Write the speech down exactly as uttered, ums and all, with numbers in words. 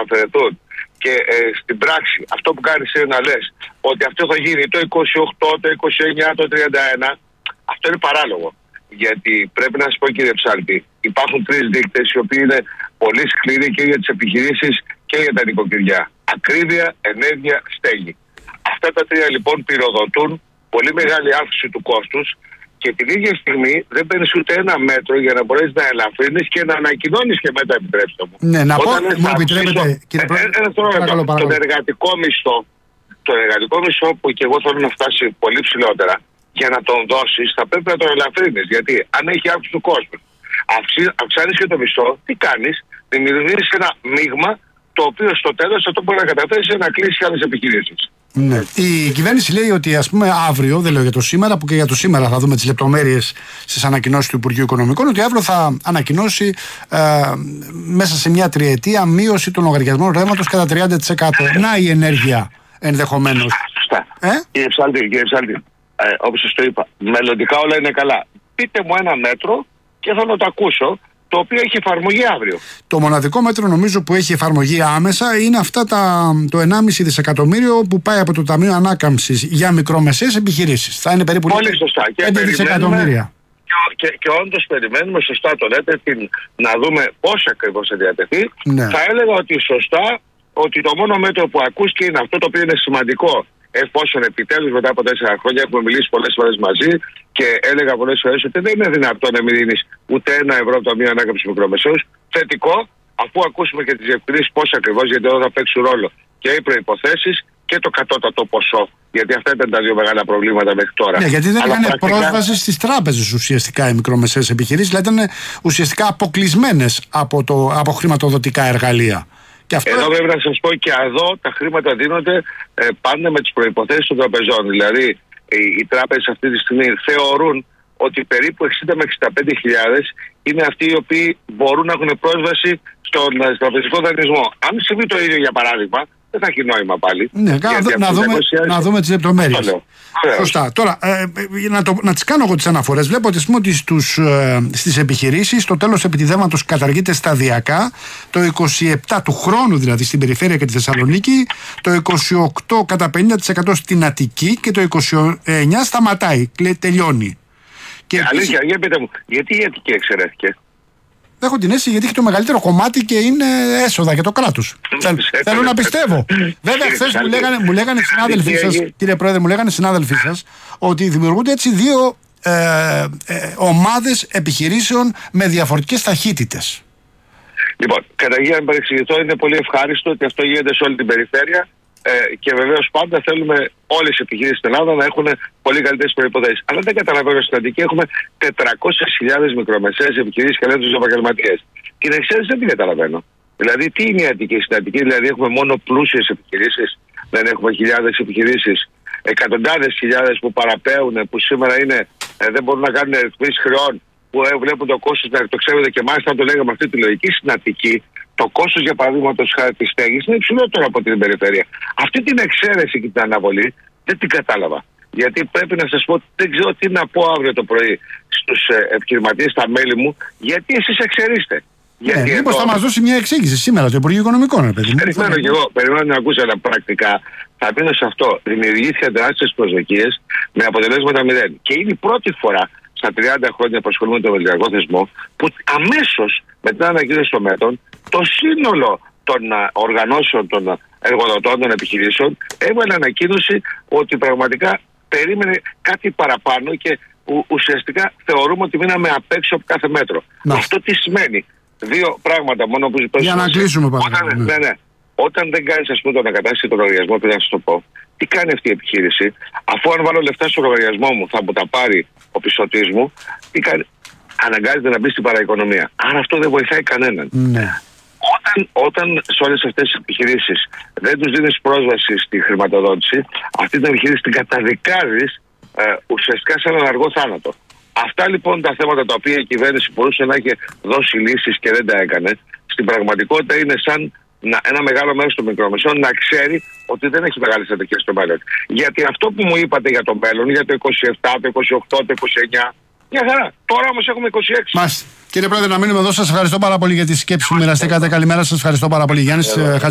αφαιρεθούν και ε, στην πράξη αυτό που κάνεις είναι να λες ότι αυτό θα γίνει το είκοσι οκτώ, το είκοσι εννιά, το τριάντα ένα, αυτό είναι παράλογο. Γιατί πρέπει να σας πω, κύριε Ψάλτη, υπάρχουν τρεις δείκτες οι οποίοι είναι πολύ σκληροί και για τις επιχειρήσεις και για τα νοικοκυριά. Ακρίβεια, ενέργεια, στέγη. Αυτά τα τρία λοιπόν πυροδοτούν πολύ μεγάλη αύξηση του κόστους και την ίδια στιγμή δεν παίρνεις ούτε ένα μέτρο για να μπορέσεις να ελαφρύνεις και να ανακοινώνεις και μετά, επιτρέψτε μου. Ναι, να πω, μου επιτρέπετε, κύριε Πρόεδρε, τον εργατικό μισθό, τον εργατικό μισθό που και εγώ θέλω να φτάσει πολύ ψηλότερα, για να τον δώσεις θα πρέπει να τον ελαφρύνεις. Γιατί αν έχει αύξηση του κόσμου, αυξάνεις και το μισθό, τι κάνεις? Δημιουργείς ένα μείγμα το οποίο στο τέλος αυτό μπορεί να καταθέσει να κλείσει άλλες επιχειρήσεις. Ναι. Η κυβέρνηση λέει ότι, ας πούμε, αύριο, δεν λέω για το σήμερα, που και για το σήμερα θα δούμε τις λεπτομέρειες στις ανακοινώσεις του Υπουργείου Οικονομικών, ότι αύριο θα ανακοινώσει ε, μέσα σε μια τριετία μείωση των λογαριασμών ρεύματος κατά τριάντα τοις εκατό. Να η ενέργεια ενδεχομένως. Σωστά. Ε? Κύριε Ψάλτη, κύριε Ψάλτη, ε, όπως σας το είπα, μελλοντικά όλα είναι καλά. Πείτε μου ένα μέτρο και θέλω να το ακούσω, το οποίο έχει εφαρμογή αύριο. Το μοναδικό μέτρο νομίζω που έχει εφαρμογή άμεσα είναι αυτά τα, το ενάμιση δισεκατομμύριο που πάει από το Ταμείο Ανάκαμψης για μικρομεσαίες επιχειρήσεις. Θα είναι περίπου πολύ σωστά. πέντε δισεκατομμύρια. Και, και, και όντως περιμένουμε, σωστά το λέτε, την, να δούμε πώς ακριβώς θα διατεθεί. Ναι. Θα έλεγα ότι σωστά, ότι το μόνο μέτρο που ακούστηκε είναι αυτό το οποίο είναι σημαντικό. Εφόσον επιτέλους μετά από τέσσερα χρόνια έχουμε μιλήσει πολλές φορές μαζί και έλεγα πολλές φορές ότι δεν είναι δυνατόν να μην δίνεις ούτε ένα ευρώ από το Ταμείο Ανάκαμψης Μικρομεσαίους. Θετικό, αφού ακούσουμε και τις διευκρινήσεις πώς ακριβώς, γιατί εδώ θα παίξουν ρόλο και οι προϋποθέσεις και το κατώτατο ποσό. Γιατί αυτά ήταν τα δύο μεγάλα προβλήματα μέχρι τώρα. Ναι, γιατί δεν Αλλά είχαν πρακτικά... πρόσβαση στις τράπεζες ουσιαστικά οι μικρομεσαίες επιχειρήσεις, δηλαδή ήταν ουσιαστικά αποκλεισμένες από, το, από χρηματοδοτικά εργαλεία. Αυτό... Εδώ πρέπει να σας πω και εδώ τα χρήματα δίνονται ε, πάντα με τις προϋποθέσεις των τραπεζών. Δηλαδή οι, οι τράπεζες αυτή τη στιγμή θεωρούν ότι περίπου εξήντα με εξήντα πέντε χιλιάδες είναι αυτοί οι οποίοι μπορούν να έχουν πρόσβαση στον τραπεζικό δανεισμό. Αν συμβεί το ίδιο για παράδειγμα, δεν θα έχει νόημα πάλι. Ναι, να, να, δούμε, να δούμε τις λεπτομέρειες. Σωστά. Τώρα, ε, να, το, να τις κάνω εγώ τις αναφορές. Βλέπω ότι, ότι στους, ε, στις επιχειρήσεις το τέλος επιτιδεύματος καταργείται σταδιακά. Το είκοσι επτά του χρόνου δηλαδή στην περιφέρεια και τη Θεσσαλονίκη, το είκοσι οκτώ κατά πενήντα τοις εκατό στην Αττική και το είκοσι εννιά σταματάει, τελειώνει. Και αλήθεια, για πείτε μου, γιατί η Αττική εξαιρέθηκε? Έχω την αίσθηση γιατί έχει το μεγαλύτερο κομμάτι και είναι έσοδα για το κράτος. Θέλω να πιστεύω. Βέβαια, χθες μου λέγανε, μου λέγανε συνάδελφοί σας, κύριε Πρόεδρε, μου λέγανε συνάδελφοί σας ότι δημιουργούνται έτσι δύο ε, ε, ομάδες επιχειρήσεων με διαφορετικές ταχύτητες. Λοιπόν, καταρχήν, να μην παρεξηγηθώ, είναι πολύ ευχάριστο ότι αυτό γίνεται σε όλη την περιφέρεια. Ε, και βεβαίως πάντα θέλουμε όλες οι επιχειρήσεις στην Ελλάδα να έχουν πολύ καλύτερες προϋποθέσεις. Αλλά δεν καταλαβαίνω, στην Αττική έχουμε τετρακόσιες χιλιάδες μικρομεσαίες επιχειρήσεις και ελεύθερους επαγγελματίες. Την εξαίρεση δεν την καταλαβαίνω. Δηλαδή, τι είναι η Αττική? Στην Αττική δηλαδή έχουμε μόνο πλούσιες επιχειρήσεις, δεν έχουμε χιλιάδες επιχειρήσεις, εκατοντάδες χιλιάδες που παραπέουν, που σήμερα είναι, ε, δεν μπορούν να κάνουν ρυθμίσεις χρεών, που ε, βλέπουν το κόστος να εκτοξεύεται και μάλιστα αν το λέγαμε αυτή τη λογική στην Αττική. Το κόστος, για παραδείγματος χάρη της στέγης, είναι υψηλότερο από την περιφέρεια. Αυτή την εξαίρεση και την αναβολή δεν την κατάλαβα. Γιατί πρέπει να σας πω, δεν ξέρω τι να πω αύριο το πρωί στους επιχειρηματίες, στα μέλη μου, γιατί εσείς εξαιρείστε. Ναι, μήπως θα μας δώσει μια εξήγηση σήμερα το Υπουργείο Οικονομικών, ρε παιδί. Περιμένω και εγώ, περιμένω να ακούσω, αλλά πρακτικά θα μείνω σε αυτό. Δημιουργήθηκαν τεράστιες προσδοκίες με αποτελέσματα μηδέν. Και είναι η πρώτη φορά στα τριάντα χρόνια που ασχολούμαι με τον ελληνικό θεσμό, που αμέσως μετά την ανακοίνωση των μέτρων, το σύνολο των οργανώσεων των εργοδοτών, των επιχειρήσεων, έβαλε ανακοίνωση ότι πραγματικά περίμενε κάτι παραπάνω και ου, ουσιαστικά θεωρούμε ότι μείναμε απ' έξω από κάθε μέτρο. Να. Αυτό τι σημαίνει? Δύο πράγματα μόνο που ζητώ. Για να κλείσουμε πάνω. Όταν, ναι. Ναι, ναι. Όταν δεν κάνεις, ας πούμε, τον εγκατάσταση των λογαριασμών, πρέπει να σας το πω, τι κάνει αυτή η επιχείρηση? Αφού αν βάλω λεφτά στο λογαριασμό μου θα μου τα πάρει ο πιστωτής μου, τι κάνει? Αναγκάζεται να μπει στην παραοικονομία. Άρα αυτό δεν βοηθάει κανέναν. Ναι. Όταν, όταν σε όλες αυτές τις επιχειρήσεις δεν τους δίνεις πρόσβαση στη χρηματοδότηση, αυτή την επιχείρηση την καταδικάζεις ε, ουσιαστικά σε έναν αργό θάνατο. Αυτά λοιπόν τα θέματα τα οποία η κυβέρνηση μπορούσε να έχει δώσει λύσεις και δεν τα έκανε, στην πραγματικότητα είναι σαν να, ένα μεγάλο μέρος των μικρομεσαίων να ξέρει ότι δεν έχει μεγάλες αδικίες στο μέλλον. Γιατί αυτό που μου είπατε για το μέλλον, για το είκοσι επτά, το είκοσι οκτώ, το είκοσι εννιά, μια χαρά. Τώρα όμως έχουμε είκοσι έξι. Μάλιστα. Κύριε Πρόεδρε, να μείνουμε εδώ. Σας ευχαριστώ πάρα πολύ για τη σκέψη που μοιραστήκατε. Καλημέρα σας. Ευχαριστώ πάρα πολύ, Γιάννης.